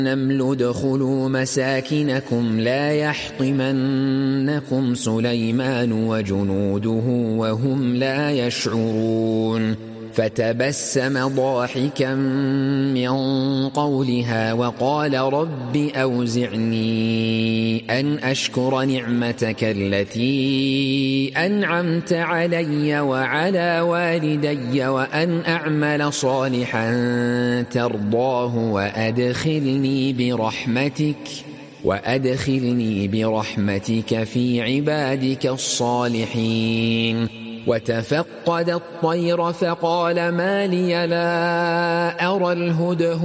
النمل ادخلوا مساكنكم لا يحطمنكم سليمان وجنوده وهم لا يشعرون فتبسم ضاحكا من قولها وقال رب أوزعني أن أشكر نعمتك التي أنعمت علي وعلى والدي وأن أعمل صالحا ترضاه وأدخلني برحمتك في عبادك الصالحين. وتفقد الطير فقال ما لي لا أرى الهدهد